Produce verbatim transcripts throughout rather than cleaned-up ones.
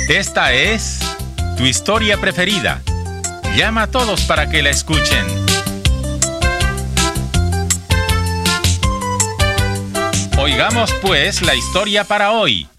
Esta es tu historia preferida. Llama a todos para que la escuchen. Oigamos pues la historia para hoy.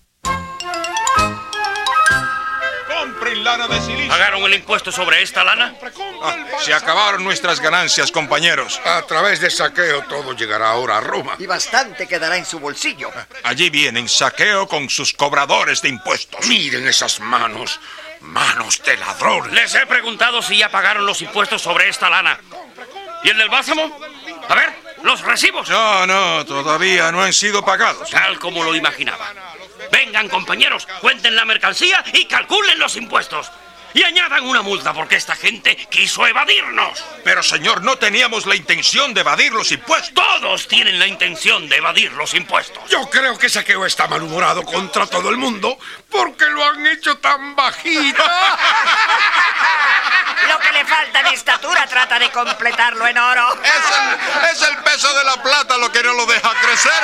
Compren lana de silicio. ¿Pagaron el impuesto sobre esta lana? Ah, se acabaron nuestras ganancias, compañeros. A través de saqueo todo llegará ahora a Roma. Y bastante quedará en su bolsillo. Allí vienen Saqueo con sus cobradores de impuestos. Miren esas manos. Manos de ladrón. Les he preguntado si ya pagaron los impuestos sobre esta lana. ¿Y el del bálsamo? A ver, los recibos. No, no, todavía no han sido pagados. Tal como lo imaginaba. Vengan, compañeros, cuenten la mercancía y calculen los impuestos. Y añadan una multa porque esta gente quiso evadirnos. Pero, señor, no teníamos la intención de evadir los impuestos. Todos tienen la intención de evadir los impuestos. Yo creo que Saqueo está malhumorado contra todo el mundo porque lo han hecho tan bajito. Lo que le falta de estatura trata de completarlo en oro. Es el, es el peso de la plata lo que no lo deja crecer.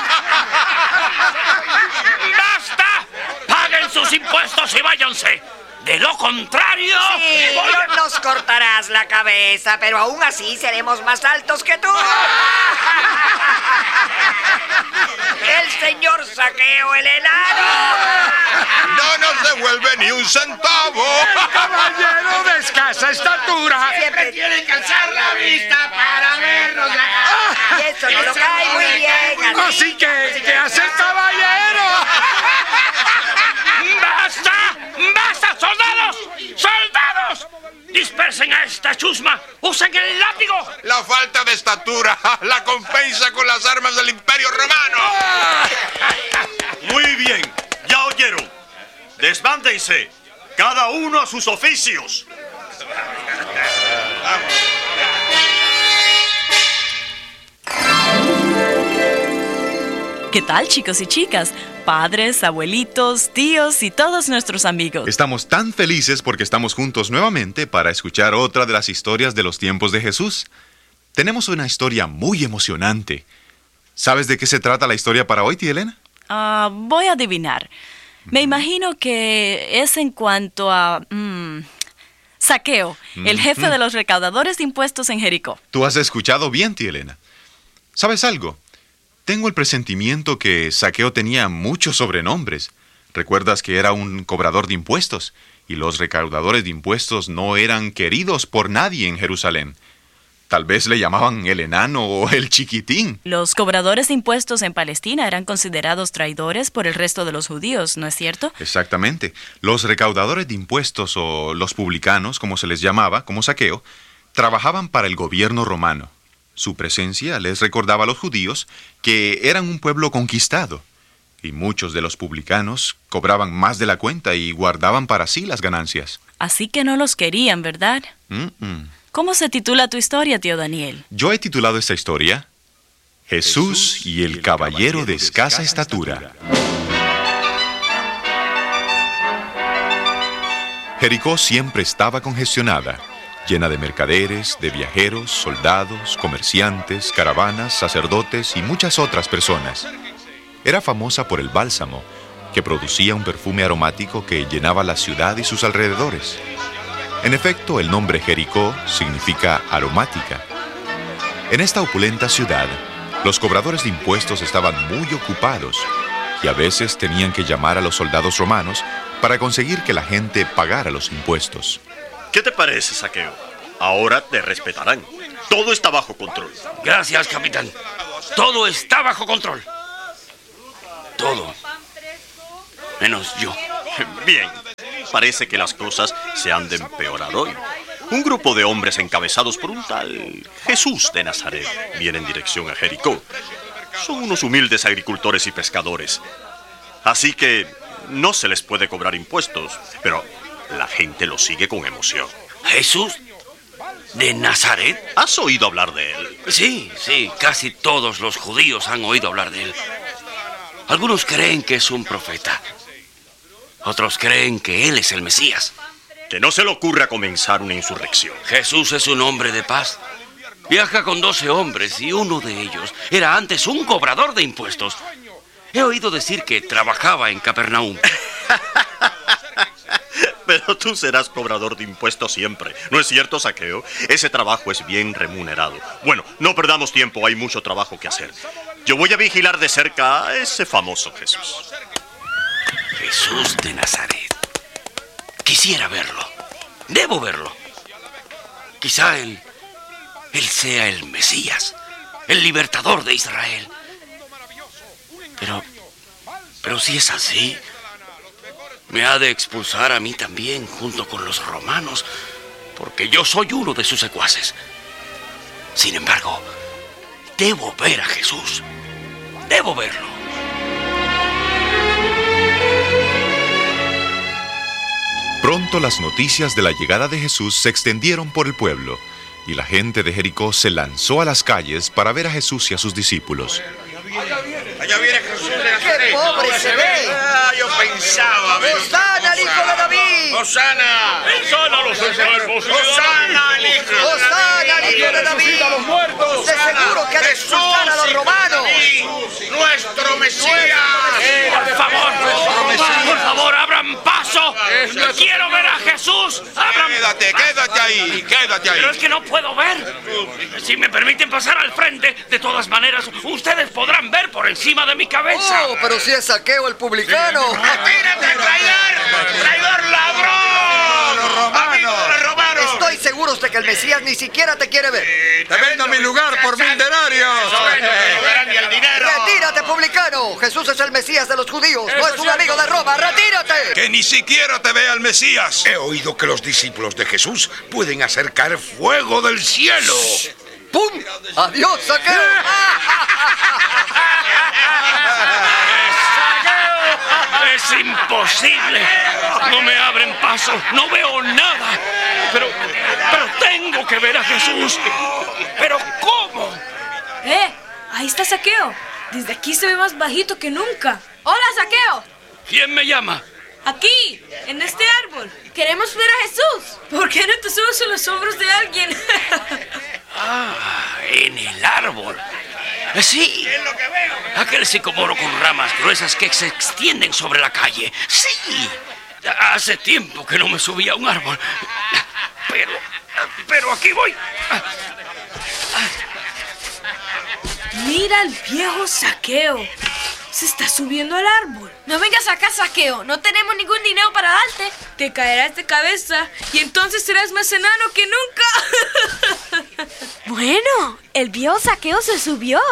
¡Basta! ¡Paguen sus impuestos y váyanse! De lo contrario... Sí, voy a... nos cortarás la cabeza, pero aún así seremos más altos que tú. El señor Saqueo, el enano. No nos devuelve ni un centavo. Caballero de escasa estatura. Siempre Tienen que alzar la vista para vernos. Y eso no lo cae muy bien. Así que, ¿qué hace el caballero? ¡Basta! ¡Basta, soldados! ¡Soldados! ¡Dispersen a esta chusma! ¡Usen el látigo! La falta de estatura la compensa con las armas del Imperio Romano. Muy bien, ya oyeron. Desbándense, cada uno a sus oficios. ¿Qué tal, chicos y chicas? Padres, abuelitos, tíos y todos nuestros amigos. Estamos tan felices porque estamos juntos nuevamente para escuchar otra de las historias de los tiempos de Jesús. Tenemos una historia muy emocionante. ¿Sabes de qué se trata la historia para hoy, tía Elena? Ah, voy a adivinar. Me imagino que es en cuanto a... Mm, Saqueo, el jefe de los recaudadores de impuestos en Jericó. Tú has escuchado bien, tía Elena. ¿Sabes algo? Tengo el presentimiento que Saqueo tenía muchos sobrenombres. ¿Recuerdas que era un cobrador de impuestos? Y los recaudadores de impuestos no eran queridos por nadie en Jerusalén. Tal vez le llamaban el enano o el chiquitín. Los cobradores de impuestos en Palestina eran considerados traidores por el resto de los judíos, ¿no es cierto? Exactamente. Los recaudadores de impuestos o los publicanos, como se les llamaba, como Saqueo, trabajaban para el gobierno romano. Su presencia les recordaba a los judíos que eran un pueblo conquistado, y muchos de los publicanos cobraban más de la cuenta y guardaban para sí las ganancias. Así que no los querían, ¿verdad? Mm-mm. ¿Cómo se titula tu historia, tío Daniel? Yo he titulado esta historia Jesús y el caballero de escasa estatura. Jericó siempre estaba congestionada, llena de mercaderes, de viajeros, soldados, comerciantes, caravanas, sacerdotes y muchas otras personas. Era famosa por el bálsamo, que producía un perfume aromático que llenaba la ciudad y sus alrededores. En efecto, el nombre Jericó significa aromática. En esta opulenta ciudad, los cobradores de impuestos estaban muy ocupados y a veces tenían que llamar a los soldados romanos para conseguir que la gente pagara los impuestos. ¿Qué te parece, Saqueo? Ahora te respetarán. Todo está bajo control. Gracias, capitán. Todo está bajo control. Todo. Menos yo. Bien. Parece que las cosas se han de empeorar hoy. Un grupo de hombres encabezados por un tal Jesús de Nazaret viene en dirección a Jericó. Son unos humildes agricultores y pescadores. Así que no se les puede cobrar impuestos, pero la gente lo sigue con emoción. ¿Jesús de Nazaret? ¿Has oído hablar de él? Sí, sí, casi todos los judíos han oído hablar de él. Algunos creen que es un profeta. Otros creen que él es el Mesías. Que no se le ocurra comenzar una insurrección. Jesús es un hombre de paz. Viaja con doce hombres y uno de ellos era antes un cobrador de impuestos. He oído decir que trabajaba en Capernaum. Pero tú serás cobrador de impuestos siempre. ¿No es cierto, Zaqueo? Ese trabajo es bien remunerado. Bueno, no perdamos tiempo, hay mucho trabajo que hacer. Yo voy a vigilar de cerca a ese famoso Jesús. Jesús de Nazaret. Quisiera verlo. Debo verlo. Quizá él, él sea el Mesías, el libertador de Israel. Pero, pero si es así, me ha de expulsar a mí también junto con los romanos, porque yo soy uno de sus secuaces. Sin embargo, debo ver a Jesús. Debo verlo. Pronto las noticias de la llegada de Jesús se extendieron por el pueblo, y la gente de Jericó se lanzó a las calles para ver a Jesús y a sus discípulos. Allá viene Jesús de Nazaret. ¡Qué pobre se ve! Ah, yo pensaba. ver- ¡Hosana, el hijo de David! ¡Hosana! ¡Hosana a los enfermos! ¡Hosana, el hijo de ¡Hosana, el hijo de David! ¡Resucita a los muertos! De seguro que ha de Jesús, expulsar a los hijo de romanos. David, ¡nuestro Mesías! Por favor, por favor, abran paso. Quiero ver a Jesús. Abran Quédate, quédate ahí, quédate ahí. Pero es que no puedo ver. Si me permiten pasar al frente, de todas maneras, ustedes podrán ver por encima de mi cabeza. ¡Oh, pero si es Zaqueo el publicano! ¡Retírate, traidor! ¡Traidor ladrón! ¡Amigo de los romanos! Estoy seguro de que el Mesías ni siquiera te quiere ver. Te vendo mi lugar por mil denarios. No vendo mi lugar ni el dinero. ¡Retírate, publicano! Jesús es el Mesías de los judíos, no es un amigo de Roma. ¡Retírate! Que ni siquiera te vea el Mesías. He oído que los discípulos de Jesús pueden hacer caer fuego del cielo. ¡Pum! ¡Adiós, Zaqueo! Es imposible. No me abren paso. No veo nada. Pero, pero tengo que ver a Jesús. ¿Pero cómo? ¡Eh! Ahí está Zaqueo. Desde aquí se ve más bajito que nunca. ¡Hola, Zaqueo! ¿Quién me llama? Aquí, en este árbol. Queremos ver a Jesús. ¿Por qué no te subes a los hombros de alguien? Ah, en el árbol. Sí, aquel sicomoro con ramas gruesas que se extienden sobre la calle. Sí, hace tiempo que no me subía a un árbol. Pero, pero aquí voy. Mira al viejo Zaqueo. Se está subiendo al árbol. No vengas acá, Zaqueo. No tenemos ningún dinero para darte. Te caerás de cabeza y entonces serás más enano que nunca. Bueno, el viejo Zaqueo se subió.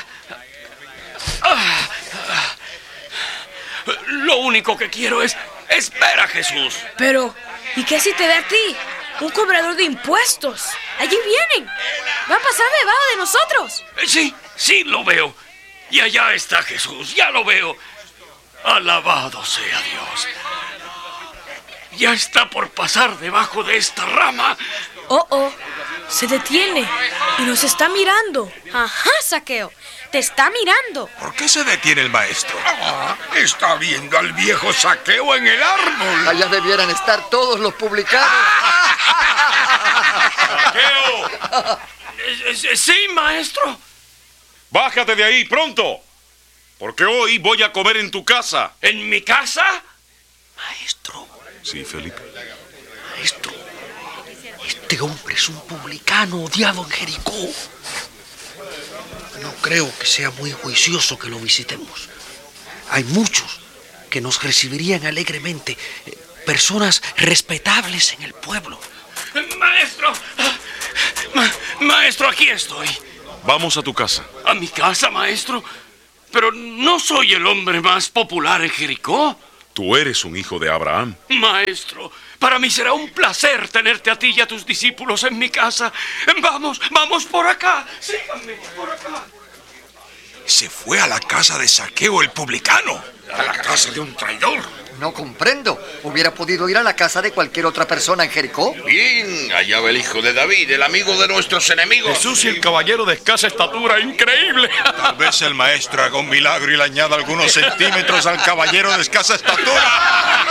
Lo único que quiero es, es ver a Jesús. Pero, ¿y qué si te ve a ti? Un cobrador de impuestos. Allí vienen. Va a pasar debajo de nosotros. Sí, sí lo veo. Y allá está Jesús, ya lo veo. Alabado sea Dios. Ya está por pasar debajo de esta rama. Oh, oh, se detiene y nos está mirando. Ajá, Zaqueo, te está mirando. ¿Por qué se detiene el maestro? Ah, está viendo al viejo Zaqueo en el árbol. Allá debieran estar todos los publicanos. ¡Zaqueo! Sí, maestro. Bájate de ahí, pronto. Porque hoy voy a comer en tu casa. ¿En mi casa? Maestro. Sí, Felipe. Maestro, este hombre es un publicano odiado en Jericó. No creo que sea muy juicioso que lo visitemos. Hay muchos que nos recibirían alegremente, eh, personas respetables en el pueblo. Maestro. Ma- maestro, aquí estoy. Vamos a tu casa. ¿A mi casa, maestro? Pero no soy el hombre más popular en Jericó. Tú eres un hijo de Abraham. Maestro, para mí será un placer tenerte a ti y a tus discípulos en mi casa. Vamos, vamos por acá. Síganme, por acá. Se fue a la casa de Zaqueo el publicano. A la casa de un traidor. No comprendo. Hubiera podido ir a la casa de cualquier otra persona en Jericó. Bien, allá va el hijo de David, el amigo de nuestros enemigos. Jesús y el caballero de escasa estatura, increíble. Tal vez el maestro haga un milagro y le añada algunos centímetros al caballero de escasa estatura.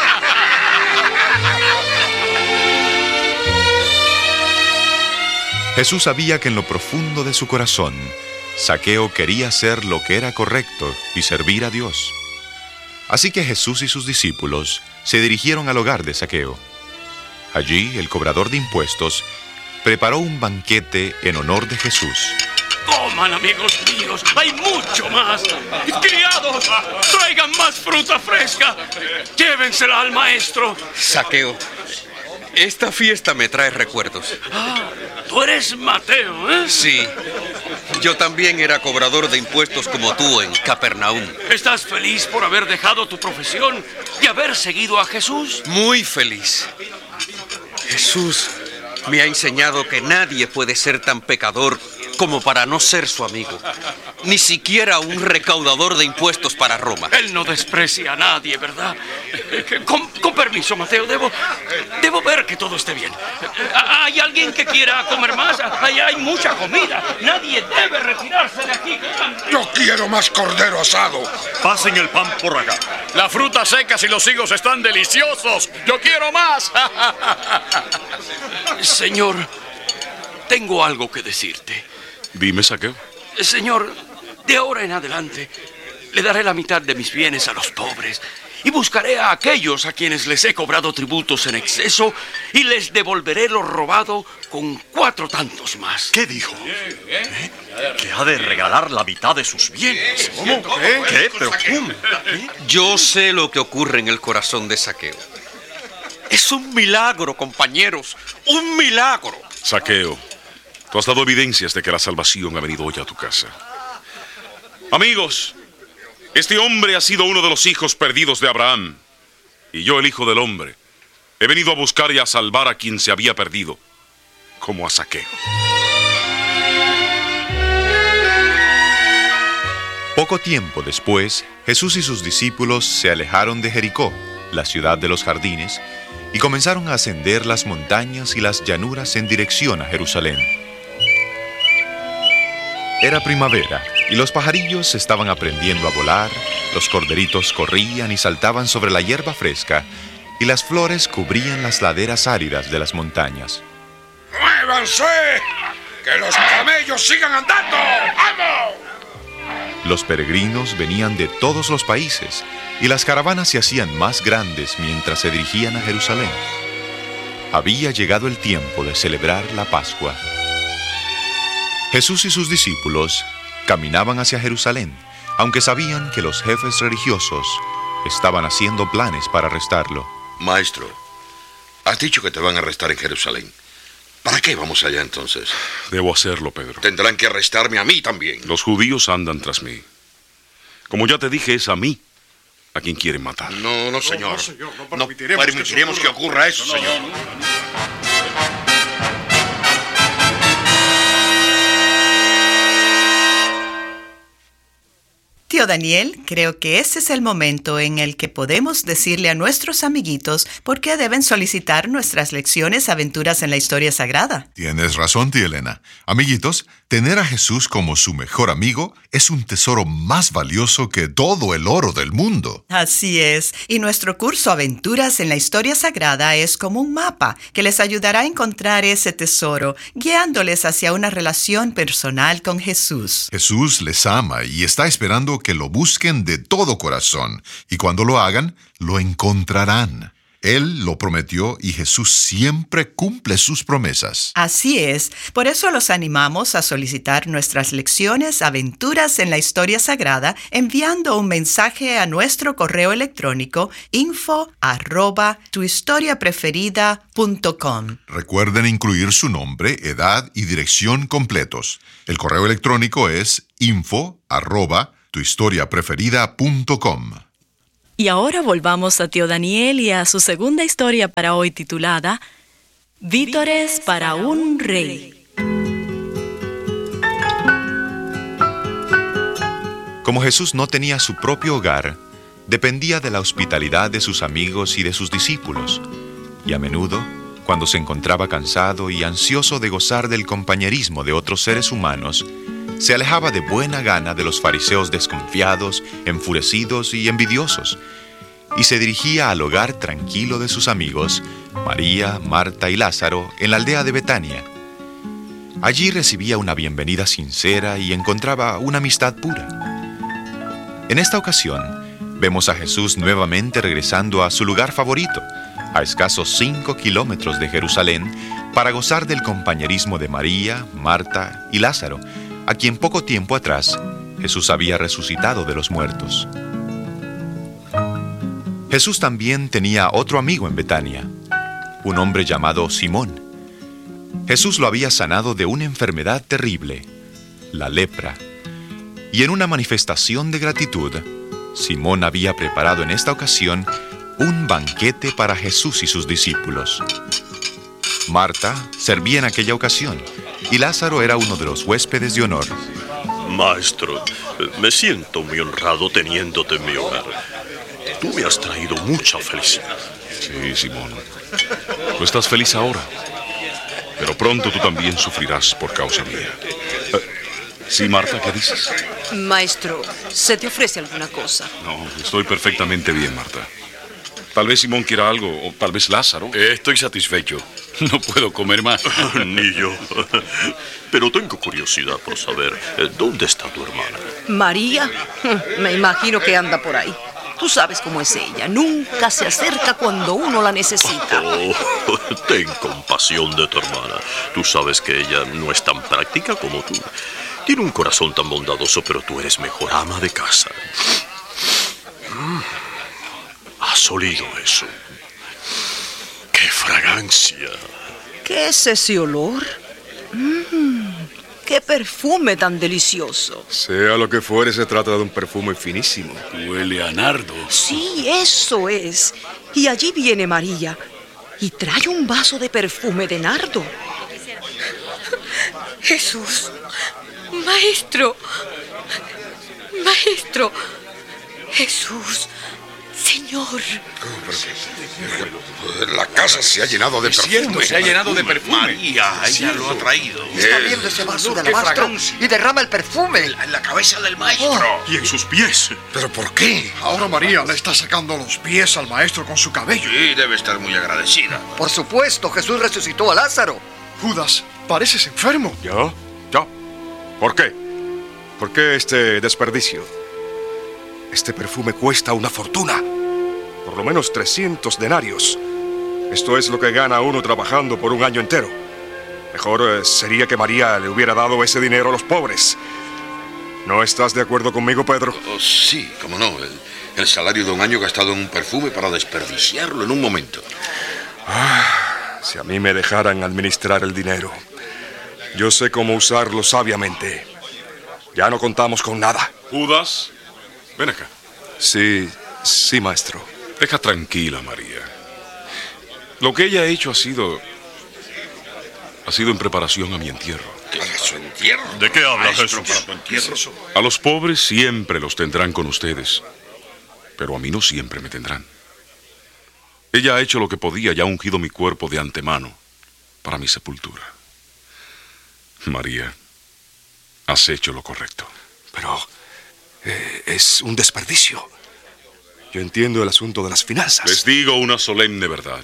Jesús sabía que en lo profundo de su corazón, Zaqueo quería hacer lo que era correcto y servir a Dios. Así que Jesús y sus discípulos se dirigieron al hogar de Zaqueo. Allí, el cobrador de impuestos preparó un banquete en honor de Jesús. Coman, amigos míos, hay mucho más. Criados, traigan más fruta fresca. Llévensela al maestro. Zaqueo, esta fiesta me trae recuerdos. Ah, tú eres Mateo, ¿eh? Sí, yo también era cobrador de impuestos como tú en Capernaum. ¿Estás feliz por haber dejado tu profesión y haber seguido a Jesús? Muy feliz. Jesús me ha enseñado que nadie puede ser tan pecador como para no ser su amigo. Ni siquiera un recaudador de impuestos para Roma. Él no desprecia a nadie, ¿verdad? Con, con permiso, Mateo, debo, debo ver que todo esté bien. ¿Hay alguien que quiera comer más? Ahí hay mucha comida. Nadie debe retirarse de aquí. Yo quiero más cordero asado. Pasen el pan por acá. Las frutas secas y los higos están deliciosos. ¡Yo quiero más! Señor, tengo algo que decirte. Dime, Zaqueo. Señor, de ahora en adelante le daré la mitad de mis bienes a los pobres y buscaré a aquellos a quienes les he cobrado tributos en exceso y les devolveré lo robado con cuatro tantos más. ¿Qué dijo? ¿Eh? ¿Que ha de regalar la mitad de sus bienes? ¿Cómo? ¿Qué? ¿Qué? ¿Pero cómo? ¿Eh? Yo sé lo que ocurre en el corazón de Zaqueo. Es un milagro, compañeros. ¡Un milagro! Zaqueo, tú has dado evidencias de que la salvación ha venido hoy a tu casa. Amigos, este hombre ha sido uno de los hijos perdidos de Abraham. Y yo, el Hijo del Hombre, he venido a buscar y a salvar a quien se había perdido, como a Zaqueo. Poco tiempo después, Jesús y sus discípulos se alejaron de Jericó, la ciudad de los jardines, y comenzaron a ascender las montañas y las llanuras en dirección a Jerusalén. Era primavera y los pajarillos estaban aprendiendo a volar, los corderitos corrían y saltaban sobre la hierba fresca y las flores cubrían las laderas áridas de las montañas. ¡Muévanse! ¡Que los camellos sigan andando! ¡Vamos! Los peregrinos venían de todos los países y las caravanas se hacían más grandes mientras se dirigían a Jerusalén. Había llegado el tiempo de celebrar la Pascua. Jesús y sus discípulos caminaban hacia Jerusalén, aunque sabían que los jefes religiosos estaban haciendo planes para arrestarlo. Maestro, has dicho que te van a arrestar en Jerusalén. ¿Para qué vamos allá entonces? Debo hacerlo, Pedro. Tendrán que arrestarme a mí también. Los judíos andan tras mí. Como ya te dije, es a mí a quien quieren matar. No, no, señor. No, no, señor, no No permitiremos, permitiremos que, que, eso ocurra eso, no, señor. no, no. Tío Daniel, creo que este es el momento en el que podemos decirle a nuestros amiguitos por qué deben solicitar nuestras lecciones Aventuras en la Historia Sagrada. Tienes razón, tía Elena. Amiguitos, tener a Jesús como su mejor amigo es un tesoro más valioso que todo el oro del mundo. Así es, y nuestro curso Aventuras en la Historia Sagrada es como un mapa que les ayudará a encontrar ese tesoro, guiándoles hacia una relación personal con Jesús. Jesús les ama y está esperando que lo busquen de todo corazón, y cuando lo hagan, lo encontrarán. Él lo prometió y Jesús siempre cumple sus promesas. Así es, por eso los animamos a solicitar nuestras lecciones Aventuras en la Historia Sagrada enviando un mensaje a nuestro correo electrónico info arroba tu historia preferida punto com. Recuerden incluir su nombre, edad y dirección completos. El correo electrónico es info arroba tu historia preferida punto com. Y ahora volvamos a Tío Daniel y a su segunda historia para hoy titulada Vítores para un rey. Como Jesús no tenía su propio hogar, dependía de la hospitalidad de sus amigos y de sus discípulos, y a menudo, cuando se encontraba cansado y ansioso de gozar del compañerismo de otros seres humanos, se alejaba de buena gana de los fariseos desconfiados, enfurecidos y envidiosos, y se dirigía al hogar tranquilo de sus amigos, María, Marta y Lázaro, en la aldea de Betania. Allí recibía una bienvenida sincera y encontraba una amistad pura. En esta ocasión, Vemos a Jesús nuevamente regresando a su lugar favorito, a escasos cinco kilómetros de Jerusalén, para gozar del compañerismo de María, Marta y Lázaro, a quien poco tiempo atrás Jesús había resucitado de los muertos. Jesús también tenía otro amigo en Betania, un hombre llamado Simón. Jesús lo había sanado de una enfermedad terrible, la lepra, y en una manifestación de gratitud, Simón había preparado en esta ocasión un banquete para Jesús y sus discípulos. Marta servía en aquella ocasión y Lázaro era uno de los huéspedes de honor. Maestro, me siento muy honrado teniéndote en mi hogar. Tú me has traído mucha felicidad. Sí, Simón. Tú estás feliz ahora, pero pronto tú también sufrirás por causa mía. Sí, Marta, ¿qué dices? Maestro, ¿se te ofrece alguna cosa? No, estoy perfectamente bien, Marta. Tal vez Simón quiera algo, o tal vez Lázaro. Estoy satisfecho. No puedo comer más. Ni yo. Pero tengo curiosidad por saber, ¿dónde está tu hermana? ¿María? Me imagino que anda por ahí. Tú sabes cómo es ella. Nunca se acerca cuando uno la necesita. Oh, ten compasión de tu hermana. Tú sabes que ella no es tan práctica como tú. Tiene un corazón tan bondadoso, pero tú eres mejor ama de casa. ¿Has olido eso? ¡Qué fragancia! ¿Qué es ese olor? Mm, ¡Qué perfume tan delicioso! Sea lo que fuere, se trata de un perfume finísimo. Huele a nardo. Sí, eso es. Y allí viene María y trae un vaso de perfume de nardo. Jesús, Maestro, Maestro, Jesús, Señor. La casa se ha llenado de Es perfume. cierto, se ha llenado de perfume. María, ella lo ha traído. Está viendo ese vaso de qué alabastro fragancia. y derrama el perfume. En la cabeza del maestro. Y en sus pies. ¿Pero por qué? Ahora María le está sacando los pies al maestro con su cabello. Sí, debe estar muy agradecida. Por supuesto, Jesús resucitó a Lázaro. Judas, pareces enfermo. ¿Yo? ¿Yo? ¿Por qué? ¿Por qué este desperdicio? Este perfume cuesta una fortuna. Por lo menos trescientos denarios. Esto es lo que gana uno trabajando por un año entero. Mejor eh, sería que María le hubiera dado ese dinero a los pobres. ¿No estás de acuerdo conmigo, Pedro? Oh, sí, cómo no. El, el salario de un año gastado en un perfume para desperdiciarlo en un momento. Ah, si a mí me dejaran administrar el dinero. Yo sé cómo usarlo sabiamente. Ya no contamos con nada. Judas, ven acá. Sí, sí, maestro. Deja tranquila, María. Lo que ella ha hecho ha sido... ha sido en preparación a mi entierro. ¿Para su entierro? ¿De qué habla Maestro, Jesús? para tu entierro. A los pobres siempre los tendrán con ustedes, pero a mí no siempre me tendrán. Ella ha hecho lo que podía y ha ungido mi cuerpo de antemano para mi sepultura. María, has hecho lo correcto. Pero eh, es un desperdicio. Yo entiendo el asunto de las finanzas. Les digo una solemne verdad.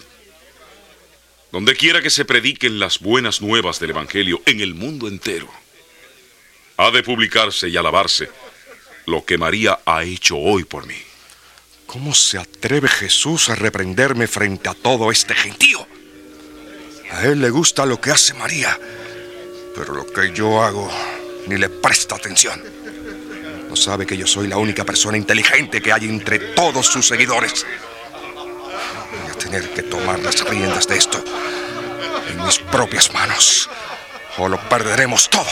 Donde quiera que se prediquen las buenas nuevas del Evangelio en el mundo entero, ha de publicarse y alabarse lo que María ha hecho hoy por mí. ¿Cómo se atreve Jesús a reprenderme frente a todo este gentío? A él le gusta lo que hace María, pero lo que yo hago ni le presta atención. No sabe que yo soy la única persona inteligente que hay entre todos sus seguidores. Voy a tener que tomar las riendas de esto en mis propias manos, o lo perderemos todo.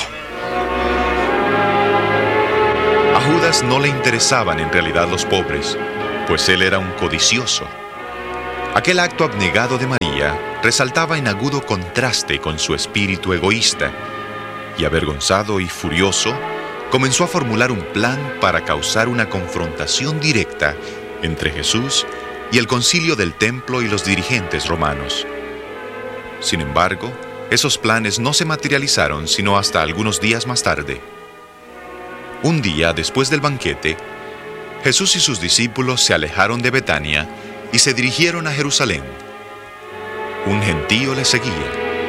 A Judas no le interesaban en realidad los pobres, pues él era un codicioso. Aquel acto abnegado de María resaltaba en agudo contraste con su espíritu egoísta, y avergonzado y furioso, comenzó a formular un plan para causar una confrontación directa entre Jesús y el concilio del templo y los dirigentes romanos. Sin embargo, esos planes no se materializaron sino hasta algunos días más tarde. Un día después del banquete, Jesús y sus discípulos se alejaron de Betania y se dirigieron a Jerusalén. Un gentío les seguía.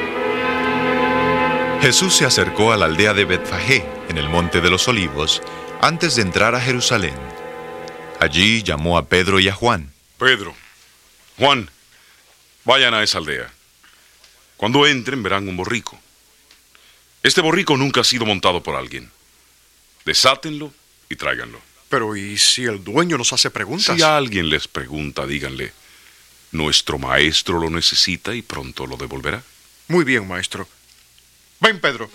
Jesús se acercó a la aldea de Betfagé, en el Monte de los Olivos, antes de entrar a Jerusalén. Allí llamó a Pedro y a Juan. Pedro, Juan, vayan a esa aldea. Cuando entren verán un borrico. Este borrico nunca ha sido montado por alguien. Desátenlo y tráiganlo. Pero ¿y si el dueño nos hace preguntas? Si alguien les pregunta, díganle, nuestro maestro lo necesita y pronto lo devolverá. Muy bien, maestro. Ven, Pedro.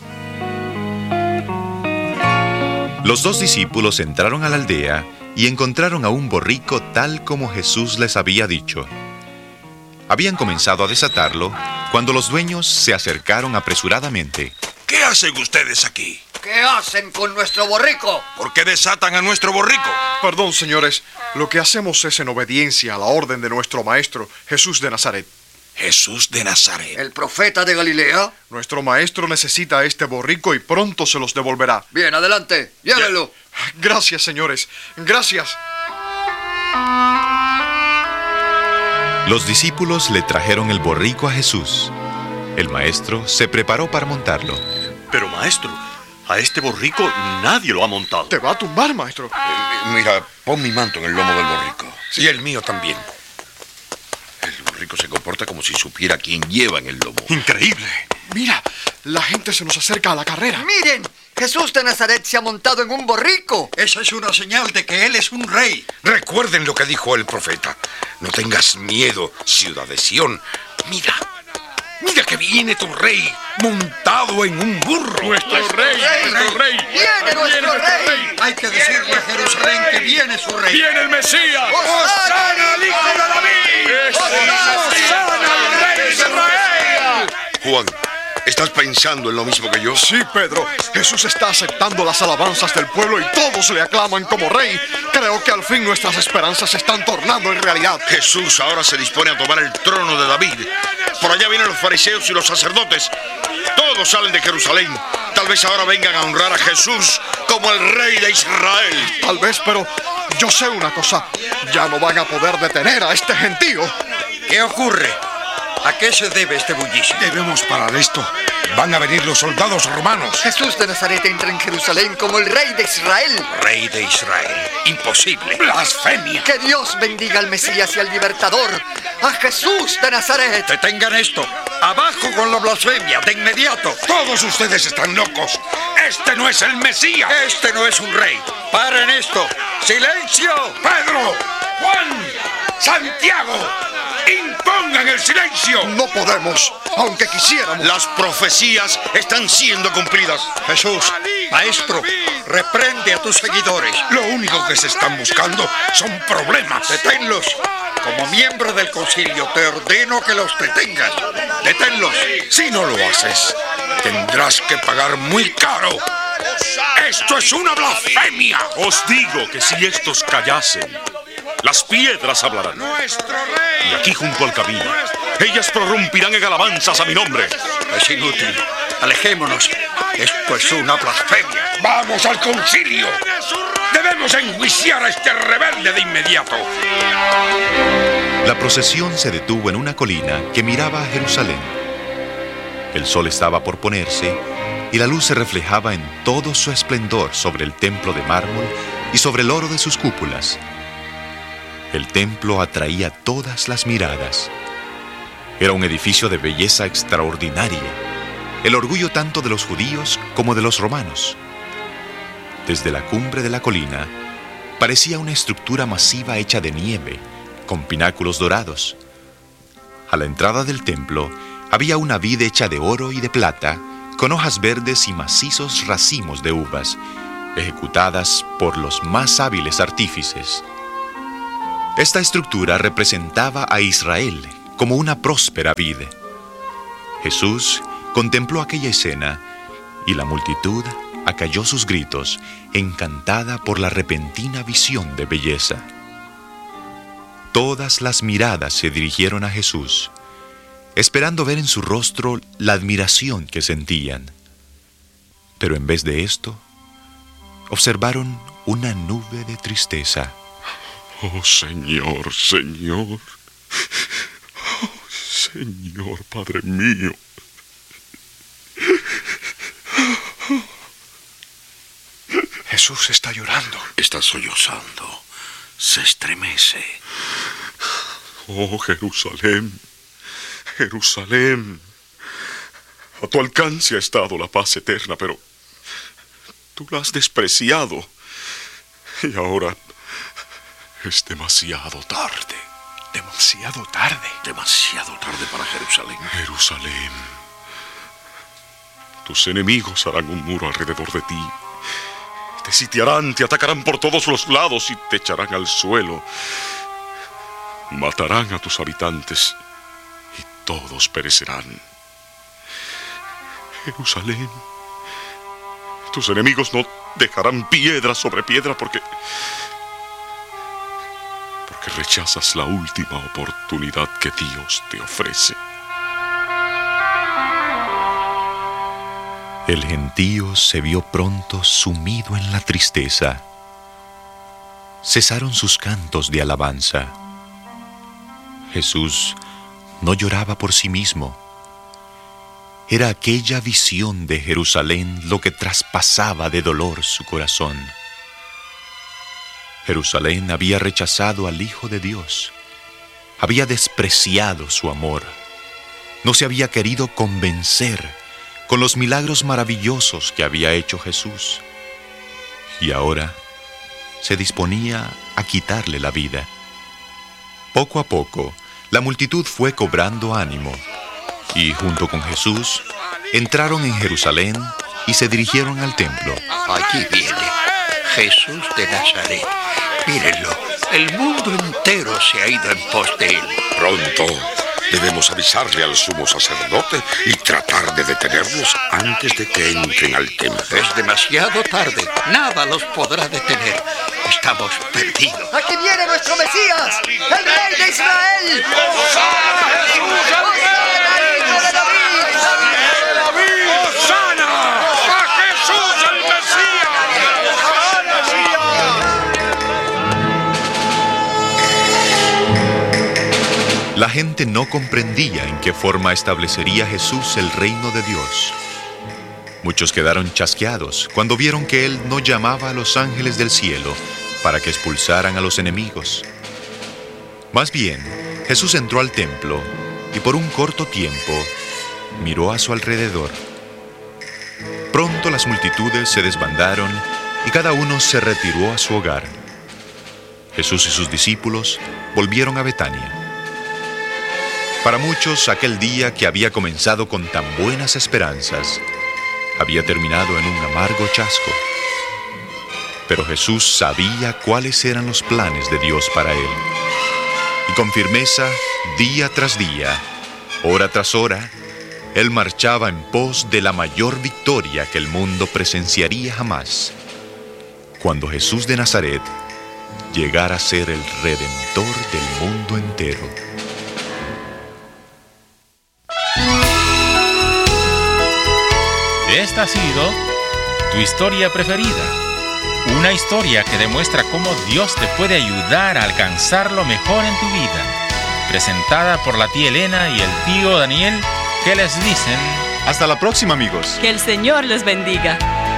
Los dos discípulos entraron a la aldea y encontraron a un borrico tal como Jesús les había dicho. Habían comenzado a desatarlo cuando los dueños se acercaron apresuradamente. ¿Qué hacen ustedes aquí? ¿Qué hacen con nuestro borrico? ¿Por qué desatan a nuestro borrico? Perdón, señores. Lo que hacemos es en obediencia a la orden de nuestro maestro, Jesús de Nazaret. ¿Jesús de Nazaret? ¿El profeta de Galilea? Nuestro maestro necesita a este borrico y pronto se los devolverá. Bien, adelante. Llévenlo. Gracias, señores. Gracias. Los discípulos le trajeron el borrico a Jesús. El maestro se preparó para montarlo. Pero, maestro, a este borrico nadie lo ha montado. Te va a tumbar, maestro. Eh, mira, pon mi manto en el lomo del borrico. Sí, el mío también. El borrico se comporta como si supiera quién lleva en el lomo. Increíble. Mira, la gente se nos acerca a la carrera. Miren, Jesús de Nazaret se ha montado en un borrico. Esa es una señal de que él es un rey. Recuerden lo que dijo el profeta. No tengas miedo, ciudad de Sión. Mira, mira que viene tu rey montado en un burro. Nuestro rey, nuestro rey. Viene nuestro rey. Hay que decirle a Jerusalén que viene su rey. ¡Viene el Mesías! ¡Hosana al hijo de David! ¡Hosana al rey de Israel! Juan, ¿estás pensando en lo mismo que yo? Sí, Pedro. Jesús está aceptando las alabanzas del pueblo y todos le aclaman como rey. Creo que al fin nuestras esperanzas se están tornando en realidad. Jesús ahora se dispone a tomar el trono de David. Por allá vienen los fariseos y los sacerdotes. Todos salen de Jerusalén. Tal vez ahora vengan a honrar a Jesús como el rey de Israel. Tal vez, pero yo sé una cosa. Ya no van a poder detener a este gentío. ¿Qué ocurre? ¿A qué se debe este bullicio? Debemos parar esto. Van a venir los soldados romanos. Jesús de Nazaret entra en Jerusalén como el rey de Israel. Rey de Israel. Imposible. Blasfemia. Que Dios bendiga al Mesías y al Libertador, a Jesús de Nazaret. Detengan esto. Abajo con la blasfemia, de inmediato. Todos ustedes están locos. Este no es el Mesías. Este no es un rey. Paren esto. ¡Silencio! Pedro, Juan, Santiago, impongan el silencio. No podemos, aunque quisiéramos. Las profecías están siendo cumplidas. Jesús, maestro, reprende a tus seguidores. Lo único que se están buscando son problemas. Deténlos. Como miembro del concilio, te ordeno que los detengas. Deténlos. Si no lo haces, tendrás que pagar muy caro. ¡Esto es una blasfemia! Os digo que si estos callasen, las piedras hablarán. ¡Nuestro rey! Y aquí junto al camino, ellas prorrumpirán en alabanzas a mi nombre. Es inútil. Alejémonos. Esto es una blasfemia. ¡Vamos al concilio! ¡Debemos enjuiciar a este rebelde de inmediato! La procesión se detuvo en una colina que miraba a Jerusalén. El sol estaba por ponerse y la luz se reflejaba en todo su esplendor sobre el templo de mármol y sobre el oro de sus cúpulas. El templo atraía todas las miradas. Era un edificio de belleza extraordinaria, el orgullo tanto de los judíos como de los romanos. Desde la cumbre de la colina parecía una estructura masiva hecha de nieve, con pináculos dorados. A la entrada del templo había una vid hecha de oro y de plata, con hojas verdes y macizos racimos de uvas, ejecutadas por los más hábiles artífices. Esta estructura representaba a Israel como una próspera vid. Jesús contempló aquella escena y la multitud acalló sus gritos, encantada por la repentina visión de belleza. Todas las miradas se dirigieron a Jesús, esperando ver en su rostro la admiración que sentían. Pero en vez de esto, observaron una nube de tristeza. Oh, Señor, Señor. Oh, Señor, Padre mío. Jesús está llorando. Está sollozando. se estremece. Oh, Jerusalén, Jerusalén, a tu alcance ha estado la paz eterna, pero tú la has despreciado. Y ahora es demasiado tarde. Demasiado tarde. Demasiado tarde para Jerusalén. Jerusalén, tus enemigos harán un muro alrededor de ti. Te sitiarán, te atacarán por todos los lados y te echarán al suelo. Matarán a tus habitantes y todos perecerán. Jerusalén, tus enemigos no dejarán piedra sobre piedra porque... porque rechazas la última oportunidad que Dios te ofrece. El gentío se vio pronto sumido en la tristeza. Cesaron sus cantos de alabanza. Jesús no lloraba por sí mismo. Era aquella visión de Jerusalén lo que traspasaba de dolor su corazón. Jerusalén había rechazado al Hijo de Dios. Había despreciado su amor. No se había querido convencer con los milagros maravillosos que había hecho Jesús. Y ahora se disponía a quitarle la vida. Poco a poco, la multitud fue cobrando ánimo, y junto con Jesús, entraron en Jerusalén y se dirigieron al templo. Allí viene Jesús de Nazaret. Mírenlo, el mundo entero se ha ido en pos de él. Pronto debemos avisarle al sumo sacerdote y tratar de detenerlos antes de que entren al templo. Es demasiado tarde, nada los podrá detener. Estamos perdidos. ¡Aquí viene nuestro Mesías, el Rey de Israel! ¡Hosana, Jesús, el Hijo de David! ¡Hosana a Jesús, el Mesías! La gente no comprendía en qué forma establecería Jesús el reino de Dios. Muchos quedaron chasqueados cuando vieron que Él no llamaba a los ángeles del cielo para que expulsaran a los enemigos. Más bien, Jesús entró al templo y por un corto tiempo miró a su alrededor. Pronto las multitudes se desbandaron y cada uno se retiró a su hogar. Jesús y sus discípulos volvieron a Betania. Para muchos, aquel día que había comenzado con tan buenas esperanzas, había terminado en un amargo chasco. Pero Jesús sabía cuáles eran los planes de Dios para él. Y con firmeza, día tras día, hora tras hora, él marchaba en pos de la mayor victoria que el mundo presenciaría jamás, cuando Jesús de Nazaret llegara a ser el Redentor del mundo entero. Esta ha sido tu historia preferida. Una historia que demuestra cómo Dios te puede ayudar a alcanzar lo mejor en tu vida. Presentada por la tía Elena y el tío Daniel, que les dicen... Hasta la próxima, amigos. Que el Señor les bendiga.